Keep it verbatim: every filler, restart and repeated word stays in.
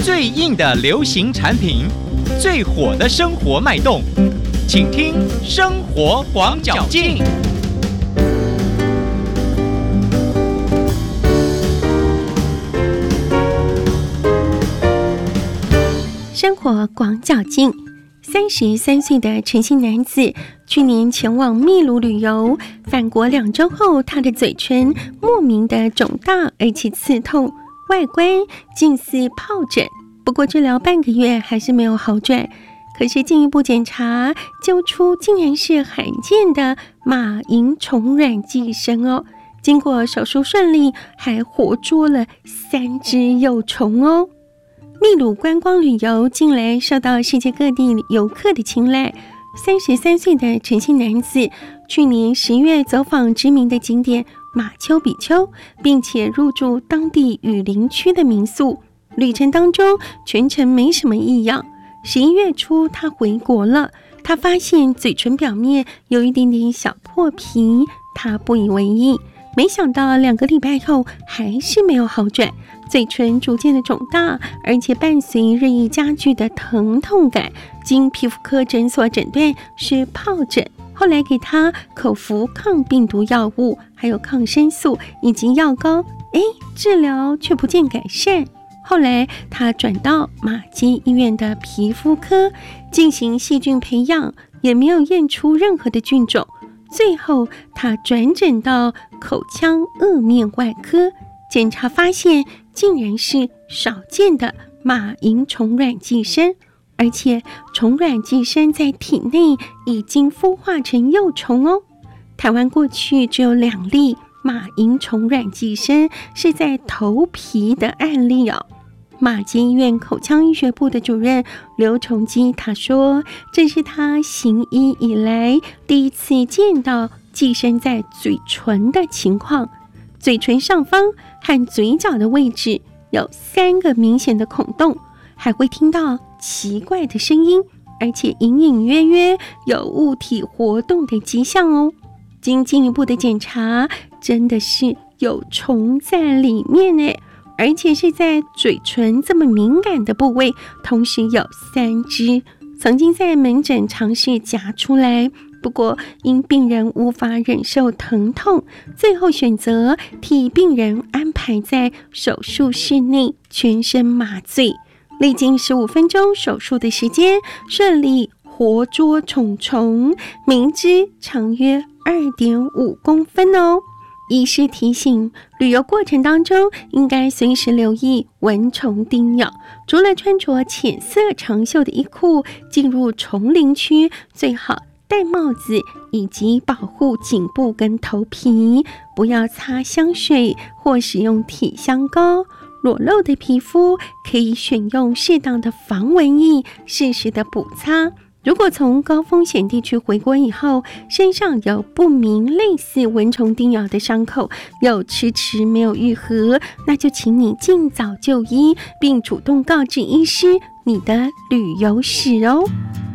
最硬的流行产品，最火的生活脉动，请听生活广角镜。 生活广角镜，三十三岁的陈姓男子去年前往秘鲁旅游，返国两周后，他的嘴唇莫名的肿大，而且刺痛，外观近似疱疹。不过治疗半个月还是没有好转，可是进一步检查揪出竟然是罕见的马蝇虫卵寄生哦。经过手术顺利，还活捉了三只幼虫哦。秘鲁观光旅游近来受到世界各地游客的青睐。三十三岁的陈姓男子去年十月走访知名的景点马丘比丘，并且入住当地雨林区的民宿。旅程当中全程没什么异样。十一月初他回国了，他发现嘴唇表面有一点点小破皮，他不以为意。没想到两个礼拜后还是没有好转，嘴唇逐渐的肿大，而且伴随日益加剧的疼痛感，经皮肤科诊所诊断是疱疹。后来给他口服抗病毒药物，还有抗生素以及药膏，诶，治疗却不见改善。后来他转到马偕医院的皮肤科进行细菌培养，也没有验出任何的菌种。最后他转诊到口腔颚面外科，检查发现竟然是少见的马蝇虫卵寄生，而且虫卵寄生在体内已经孵化成幼虫哦。台湾过去只有两例马蝇虫卵寄生是在头皮的案例哦。马偕医院口腔医学部的主任刘崇基他说，这是他行医以来第一次见到寄生在嘴唇的情况。嘴唇上方和嘴角的位置有三个明显的孔洞，还会听到奇怪的声音，而且隐隐约约有物体活动的迹象哦。经进一步的检查，真的是有虫在里面耶，而且是在嘴唇这么敏感的部位，同时有三只。曾经在门诊尝试夹出来，不过因病人无法忍受疼痛，最后选择替病人安排在手术室内全身麻醉。历经十五分钟手术的时间，顺利活捉虫虫，每一只长约 二点五公分哦。医师提醒，旅游过程当中应该随时留意蚊虫叮咬，除了穿着浅色长袖的衣裤进入丛林区，最好戴帽子以及保护颈部跟头皮，不要擦香水或使用体香膏。裸露的皮肤可以选用适当的防蚊液，适时的补擦。如果从高风险地区回国以后，身上有不明类似蚊虫叮咬的伤口，又迟迟没有愈合，那就请你尽早就医，并主动告知医师你的旅游史哦。